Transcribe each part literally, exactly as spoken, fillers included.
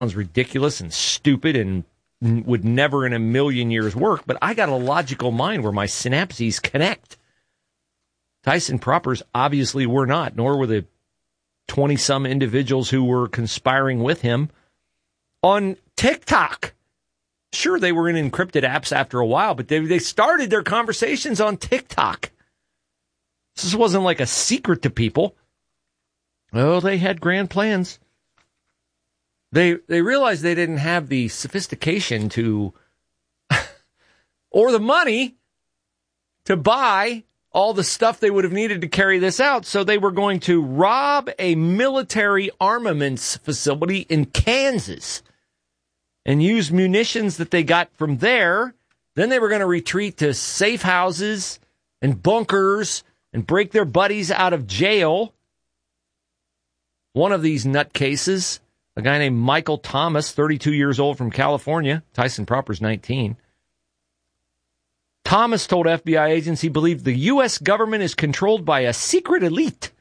sounds ridiculous and stupid and would never in a million years work, but I got a logical mind where my synapses connect. Tyson Proppers obviously were not, nor were the twenty-some individuals who were conspiring with him on TikTok. Sure, they were in encrypted apps after a while, but they, they started their conversations on TikTok. This wasn't like a secret to people. Oh, they had grand plans. They they realized they didn't have the sophistication to, or the money to buy all the stuff they would have needed to carry this out, so they were going to rob a military armaments facility in Kansas and use munitions that they got from there. Then they were going to retreat to safe houses and bunkers and break their buddies out of jail. One of these nutcases, a guy named Michael Thomas, thirty-two years old from California. Tyson Proppers, nineteen. Thomas told F B I agents he believed the U S government is controlled by a secret elite.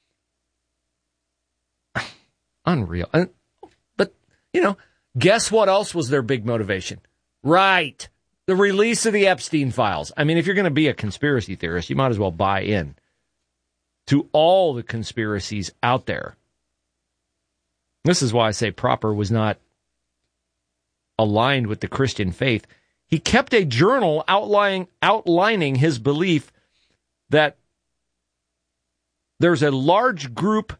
Unreal. But, you know, guess what else was their big motivation? Right. The release of the Epstein files. I mean, if you're going to be a conspiracy theorist, you might as well buy in to all the conspiracies out there. This is why I say Propper was not aligned with the Christian faith. He kept a journal outlining, outlining his belief that there's a large group.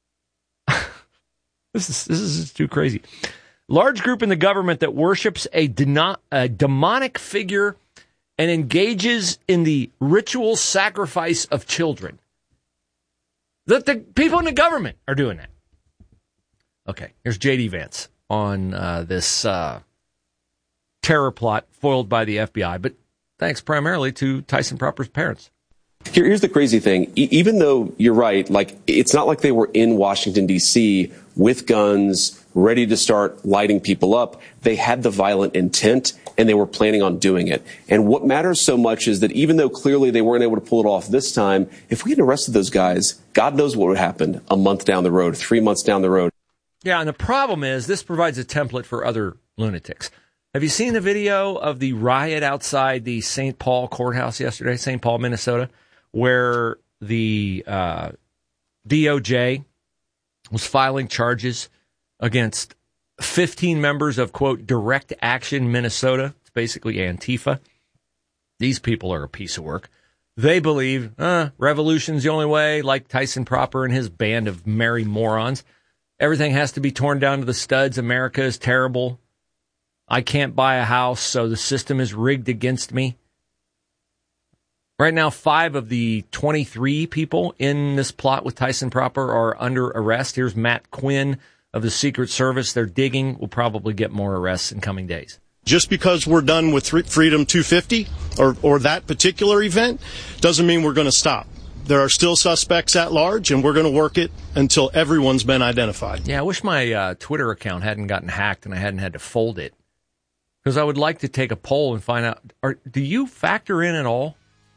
this is this is too crazy. Large group in the government that worships a, deno- a demonic figure and engages in the ritual sacrifice of children. That the people in the government are doing that. Okay, here's J D Vance on uh, this uh, terror plot foiled by the F B I, but thanks primarily to Tyson Propper's parents. Here, here's the crazy thing. E- even though you're right, like it's not like they were in Washington, D C with guns, ready to start lighting people up. They had the violent intent, and they were planning on doing it. And what matters so much is that even though clearly they weren't able to pull it off this time, if we had arrested those guys, God knows what would happen a month down the road, three months down the road. Yeah, and the problem is this provides a template for other lunatics. Have you seen the video of the riot outside the Saint Paul courthouse yesterday, Saint Paul, Minnesota, where the uh, D O J was filing charges against fifteen members of, quote, Direct Action Minnesota? It's basically Antifa. These people are a piece of work. They believe uh, revolution's the only way, like Tyson Propper and his band of merry morons. Everything has to be torn down to the studs. America is terrible. I can't buy a house, so the system is rigged against me. Right now, five of the twenty-three people in this plot with Tyson Propper are under arrest. Here's Matt Quinn of the Secret Service. They're digging. We'll probably get more arrests in coming days. Just because we're done with Freedom two fifty or, or that particular event doesn't mean we're going to stop. There are still suspects at large, and we're going to work it until everyone's been identified. Yeah, I wish my uh, Twitter account hadn't gotten hacked and I hadn't had to fold it. Because I would like to take a poll and find out, are, do you factor in at all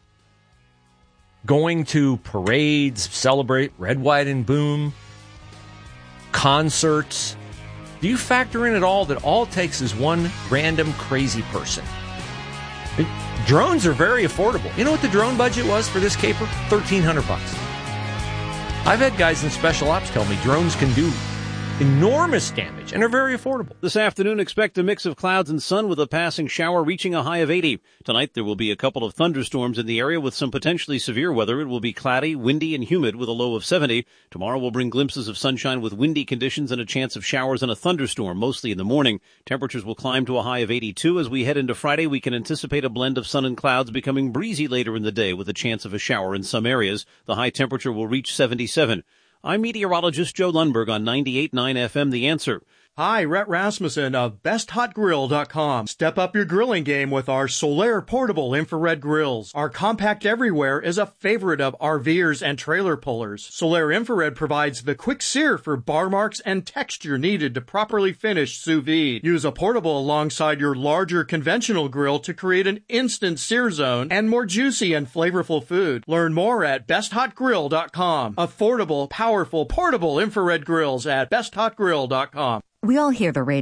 going to parades, celebrate Red, White, and Boom, concerts? Do you factor in at all that all it takes is one random crazy person? It, drones are very affordable. You know what the drone budget was for this caper? thirteen hundred bucks. I've had guys in special ops tell me drones can do enormous damage and are very affordable. This afternoon, expect a mix of clouds and sun with a passing shower reaching a high of eighty. Tonight, there will be a couple of thunderstorms in the area with some potentially severe weather. It will be cloudy, windy, and humid with a low of seventy. Tomorrow will bring glimpses of sunshine with windy conditions and a chance of showers and a thunderstorm, mostly in the morning. Temperatures will climb to a high of eighty-two. As we head into Friday, we can anticipate a blend of sun and clouds becoming breezy later in the day with a chance of a shower in some areas. The high temperature will reach seventy-seven. I'm meteorologist Joe Lundberg on ninety-eight point nine F M, The Answer. Hi, Rhett Rasmussen of best hot grill dot com. Step up your grilling game with our Solaire portable infrared grills. Our compact everywhere is a favorite of RVers and trailer pullers. Solaire infrared provides the quick sear for bar marks and texture needed to properly finish sous vide. Use a portable alongside your larger conventional grill to create an instant sear zone and more juicy and flavorful food. Learn more at best hot grill dot com. Affordable, powerful, portable infrared grills at best hot grill dot com. We all hear the radio